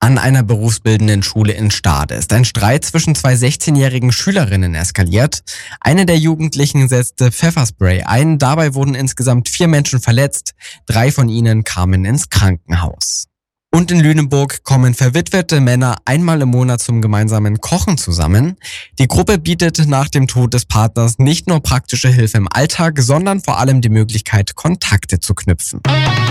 An einer berufsbildenden Schule in Stade ist ein Streit zwischen zwei 16-jährigen Schülerinnen eskaliert. Eine der Jugendlichen setzte Pfefferspray ein. Dabei wurden insgesamt 4 Menschen verletzt. 3 von ihnen kamen ins Krankenhaus. Und in Lüneburg kommen verwitwete Männer einmal im Monat zum gemeinsamen Kochen zusammen. Die Gruppe bietet nach dem Tod des Partners nicht nur praktische Hilfe im Alltag, sondern vor allem die Möglichkeit, Kontakte zu knüpfen.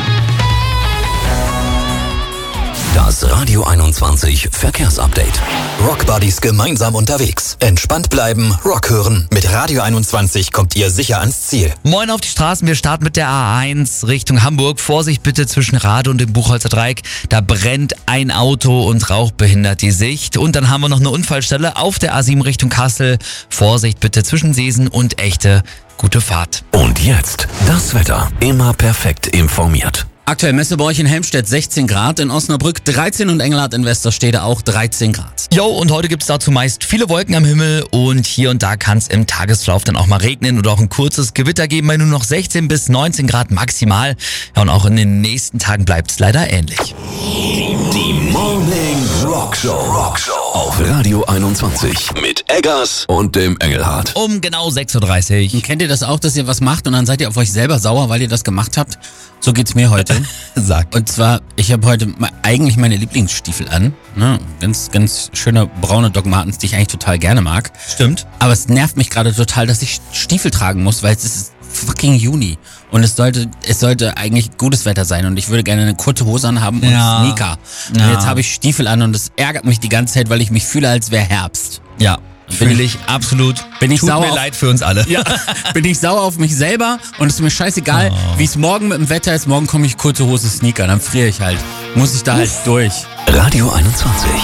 Das Radio 21 Verkehrsupdate. Rockbuddies gemeinsam unterwegs. Entspannt bleiben, Rock hören. Mit Radio 21 kommt ihr sicher ans Ziel. Moin auf die Straßen, wir starten mit der A1 Richtung Hamburg. Vorsicht bitte zwischen Rade und dem Buchholzer Dreieck. Da brennt ein Auto und Rauch behindert die Sicht. Und dann haben wir noch eine Unfallstelle auf der A7 Richtung Kassel. Vorsicht bitte zwischen Seesen und Echte. Gute Fahrt. Und jetzt das Wetter. Immer perfekt informiert. Aktuell Messe bei euch in Helmstedt 16 Grad, in Osnabrück 13 und Engelhardt in Westerstede auch 13 Grad. Jo, und heute gibt's dazu meist viele Wolken am Himmel und hier und da kann's im Tagesverlauf dann auch mal regnen oder auch ein kurzes Gewitter geben bei nur noch 16 bis 19 Grad maximal. Ja, und auch in den nächsten Tagen bleibt's leider ähnlich. Die Morning Rockshow auf Radio 21 mit Eggers und dem Engelhardt. Um genau 6.30 Uhr. Und kennt ihr das auch, dass ihr was macht und dann seid ihr auf euch selber sauer, weil ihr das gemacht habt? So geht's mir heute. Sag. Und zwar, ich habe heute eigentlich meine Lieblingsstiefel an. Ne? Ganz schöne braune Doc Martens, die ich eigentlich total gerne mag. Stimmt. Aber es nervt mich gerade total, dass ich Stiefel tragen muss, weil es ist fucking Juni. Und es sollte eigentlich gutes Wetter sein. Und ich würde gerne eine kurze Hose anhaben und Sneaker. Und jetzt habe ich Stiefel an und es ärgert mich die ganze Zeit, weil ich mich fühle, als wäre Herbst. Ja. Fühle ich absolut. Tut mir leid für uns alle. Ja, bin ich sauer auf mich selber und es ist mir scheißegal, wie es morgen mit dem Wetter ist. Morgen komme ich kurze Hose, Sneaker, dann friere ich halt. Muss ich da halt durch. Radio 21.